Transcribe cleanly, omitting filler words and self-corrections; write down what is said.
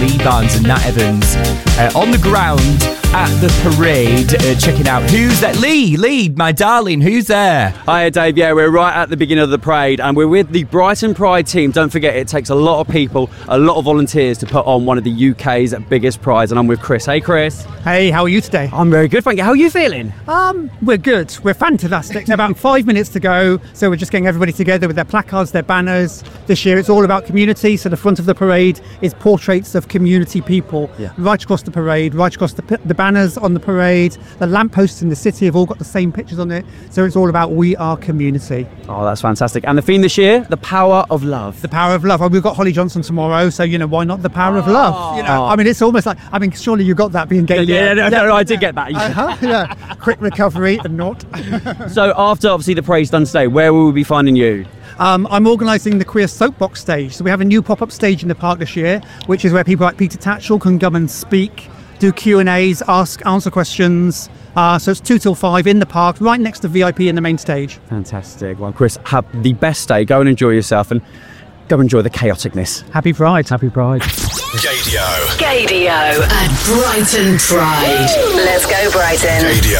Lee Barnes and Nat Evans on the ground at the parade, checking out who's there. Lee, my darling, who's there? Hiya, Dave. Yeah, we're right at the beginning of the parade, and we're with the Brighton Pride team. Don't forget, it takes a lot of people, a lot of volunteers to put on one of the UK's biggest prides, and I'm with Chris. Hey, Chris. Hey, how are you today? I'm very good, thank you. How are you feeling? We're good. We're fantastic. About 5 minutes to go, so we're just getting everybody together with their placards, their banners. This year it's all about community, so the front of the parade is portraits of community people right across the parade, right across the banners on the parade. The lampposts in the city have all got the same pictures on it, so it's all about we are community. Oh, that's fantastic. And the theme this year, the power of love. The power of love. We've got Holly Johnson tomorrow, so why not the power of love? I mean, it's almost like, surely you got that being gay. No, I did get that. Quick recovery and not. So after obviously the parade's done today, where will we be finding you? I'm organising the Queer Soapbox stage. So we have a new pop-up stage in the park this year, which is where people like Peter Tatchell can come and speak, do Q&As, answer questions. So it's 2 till 5 in the park, right next to VIP in the main stage. Fantastic. Well, Chris, have the best day. Go and enjoy yourself and go enjoy the chaoticness. Happy Pride. Happy Pride. Gaydio at Brighton Pride. Let's go, Brighton. Gaydio.